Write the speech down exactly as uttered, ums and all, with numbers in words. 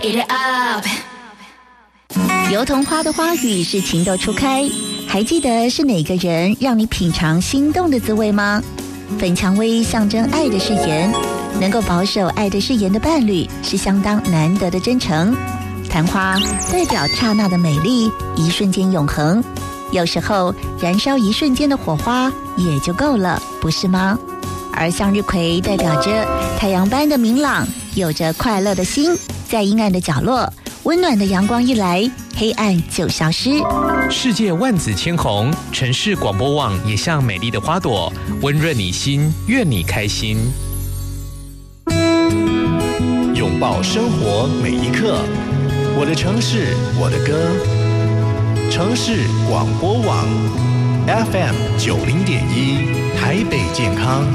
eat it up。 油桐花的花语是情窦初开，还记得是哪个人让你品尝心动的滋味吗？粉蔷薇象征爱的誓言，能够保守爱的誓言的伴侣是相当难得的真诚。昙花代表刹那的美丽，一瞬间永恒。有时候燃烧一瞬间的火花也就够了，不是吗？而向日葵代表着太阳般的明朗，有着快乐的心，在阴暗的角落，温暖的阳光一来，黑暗就消失。 世界万紫千红，城市广播网也像美丽的花朵，温润你心，愿你开心。 拥抱生活每一刻，我的城市，我的歌。城市广播网 F M 九零点一，台北健康。